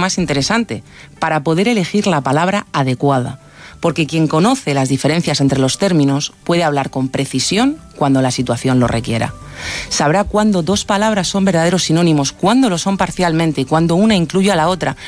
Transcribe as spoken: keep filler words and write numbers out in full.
más interesante, para poder elegir la palabra adecuada. Porque quien conoce las diferencias entre los términos puede hablar con precisión cuando la situación lo requiera. Sabrá cuándo dos palabras son verdaderos sinónimos, cuándo lo son parcialmente y cuándo una incluye a la otra,